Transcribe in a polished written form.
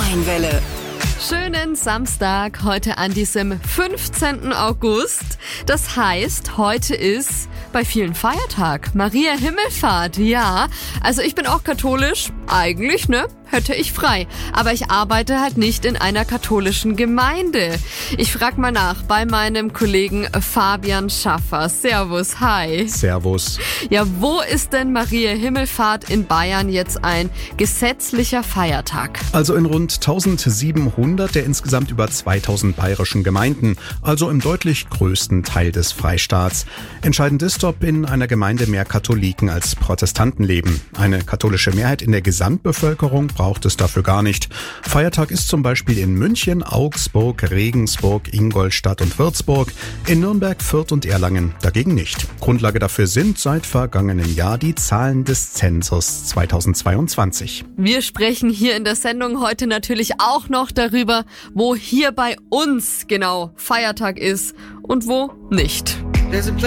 Rheinwelle. Schönen Samstag, heute an diesem 15. August. Das heißt, heute ist bei vielen Feiertag. Maria Himmelfahrt, ja. Also ich bin auch katholisch, eigentlich, ne? Hätte ich frei. Aber ich arbeite halt nicht in einer katholischen Gemeinde. Ich frag mal nach bei meinem Kollegen Fabian Schaffer. Servus, hi. Servus. Ja, wo ist denn Maria Himmelfahrt in Bayern jetzt ein gesetzlicher Feiertag? Also in rund 1700 der insgesamt über 2000 bayerischen Gemeinden, also im deutlich größten Teil des Freistaats. Entscheidend ist, ob in einer Gemeinde mehr Katholiken als Protestanten leben. Eine katholische Mehrheit in der Gesamtbevölkerung braucht es dafür gar nicht. Feiertag ist zum Beispiel in München, Augsburg, Regensburg, Ingolstadt und Würzburg, in Nürnberg, Fürth und Erlangen dagegen nicht. Grundlage dafür sind seit vergangenem Jahr die Zahlen des Zensus 2022. Wir sprechen hier in der Sendung heute natürlich auch noch darüber, wo hier bei uns genau Feiertag ist und wo nicht.